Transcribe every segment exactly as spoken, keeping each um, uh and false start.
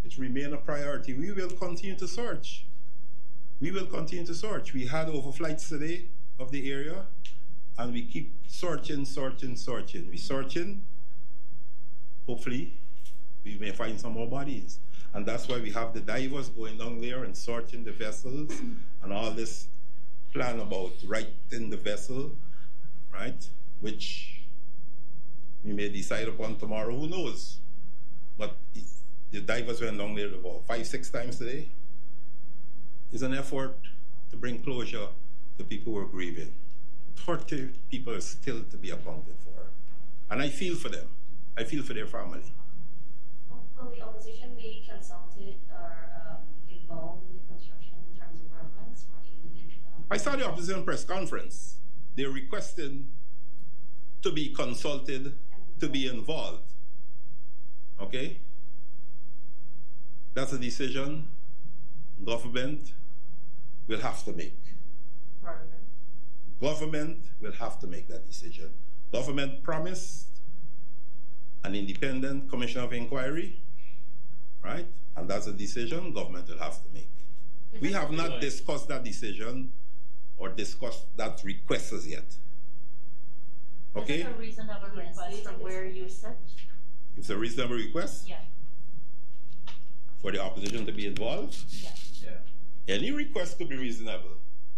It remains a priority. We will continue to search. We will continue to search. We had overflights today of the area, and we keep searching, searching, searching. We're searching. Hopefully, we may find some more bodies. And that's why we have the divers going down there and searching the vessels and all this plan about righting the vessel, right? Which we may decide upon tomorrow, who knows? But the divers went down there about five, six times today. It's an effort to bring closure to people who are grieving. thirty people are still to be accounted for. And I feel for them. I feel for their family. Will the opposition be consulted or um, involved in the construction in terms of reference? Or even, um, I saw the opposition press conference. They're requesting to be consulted, to be involved. Okay? That's a decision government will have to make. Parliament. Government will have to make that decision. Government promised an independent commission of inquiry, right? And that's a decision government will have to make. Is We have not right? discussed that decision or discussed that request as yet. Okay? Is it a reasonable Yes, request it from is. where you sit? It's a reasonable request Yeah. for the opposition to be involved. Yeah. Yeah. Any request could be reasonable.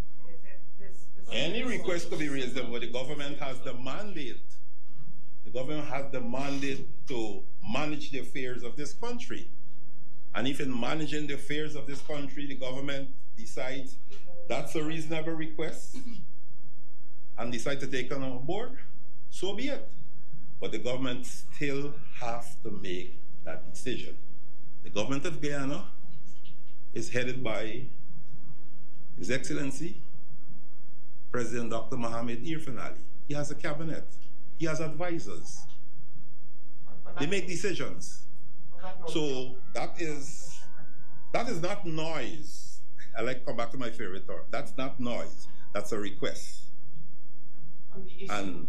Any request could be reasonable. The government has the mandate. The government has the mandate to manage the affairs of this country. And if in managing the affairs of this country, the government decides that's a reasonable request and decide to take it on board, so be it. But the government still have to make that decision. The government of Guyana is headed by His Excellency President Doctor Mohamed Irfan Ali. He has a cabinet. He has advisors. They make decisions. So that is that is not noise. I like to come back to my favorite term. That's not noise. That's a request. On the issue, And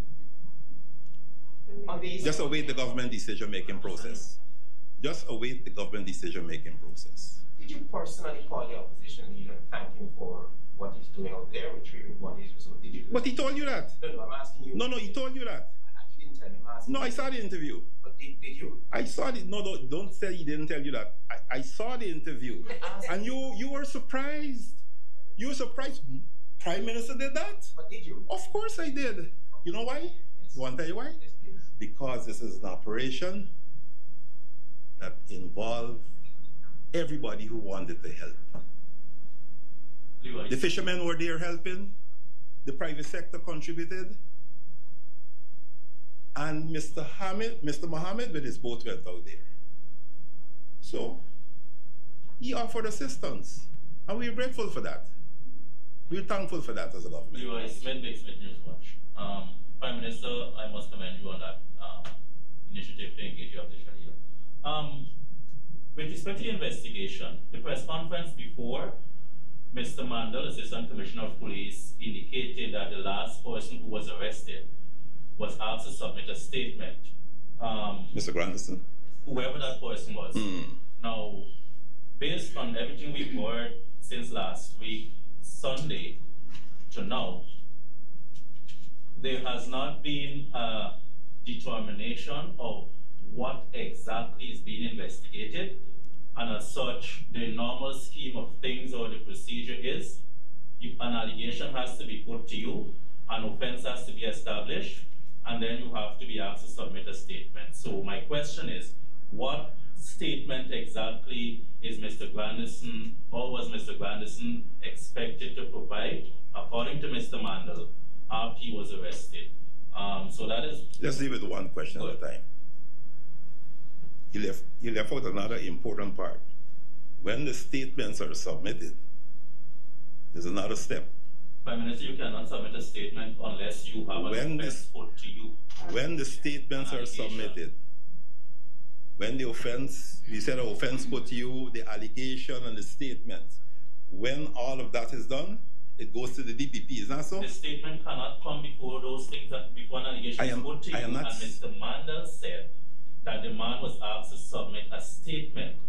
on the issue, just await the government decision-making process. Just await the government decision-making process. did you personally call the opposition leader and thank him for what he's doing out there retrieving bodies? So did you do But that? he told you that. No, no, I'm asking you. No, no, he told you that. I- He didn't tell me. I'm asking No, I you. saw the interview. But did, did you? I saw it. No, no, don't say he didn't tell you that. I, I saw the interview. And you you were surprised. You were surprised. Prime Minister did that? But did you? Of course I did. You know why? Yes. You want to tell you why? Yes, please. Because this is an operation that involved everybody who wanted to help. Leroy. The fishermen were there helping. The private sector contributed. And Mister Hamid, Mister Mohammed with his boat went out there. So he offered assistance. And we're grateful for that. We're thankful for that as a government. Leroy Smith, Big Smith News Watch. Um, Prime Minister, I must commend you on that um, initiative to engage your opposition here. Um, with respect to the investigation, the press conference before, Mister Mandel, Assistant Commissioner of Police, indicated that the last person who was arrested was asked to submit a statement. Um, Mister Grandison. whoever that person was. Mm. Now, based on everything we've heard since last week, Sunday to now, there has not been a determination of what exactly is being investigated, and as such, the normal scheme of things or the procedure is you, an allegation has to be put to you, an offense has to be established, and then you have to be asked to submit a statement. So my question is, what statement exactly is Mister Grandison, or was Mister Grandison expected to provide, according to Mister Mandel, after he was arrested? Um, so that is... Let's leave it one question at a time. You left, you left out another important part. When the statements are submitted, there's another step. Prime Minister, you cannot submit a statement unless you have an When offense this- put to you. When the statements are Allegation. submitted, when the offense, you said the offense put to you, the allegation and the statements, when all of that is done, it goes to the D P P, is that so? The statement cannot come before those things that before an allegation I am- is put to I you. am not- And Mister Mandel said that the man was asked to submit a statement